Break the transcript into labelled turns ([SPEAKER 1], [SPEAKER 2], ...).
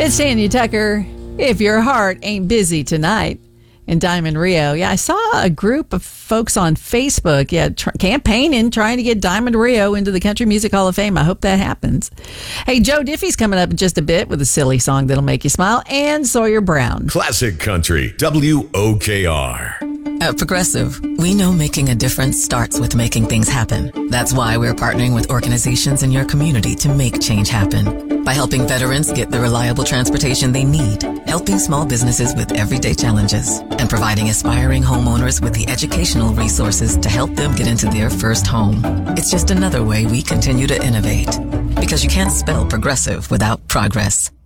[SPEAKER 1] It's Tanya Tucker. If your heart ain't busy tonight in Diamond Rio. Yeah, I saw a group of folks on Facebook, campaigning, trying to get Diamond Rio into the Country Music Hall of Fame. I hope that happens. Hey, Joe Diffie's coming up in just a bit with a silly song that'll make you smile, and Sawyer Brown.
[SPEAKER 2] Classic Country, WOKR.
[SPEAKER 3] At Progressive, we know making a difference starts with making things happen. That's why we're partnering with organizations in your community to make change happen. By helping veterans get the reliable transportation they need, helping small businesses with everyday challenges, and providing aspiring homeowners with the educational resources to help them get into their first home. It's just another way we continue to innovate. Because you can't spell progressive without progress.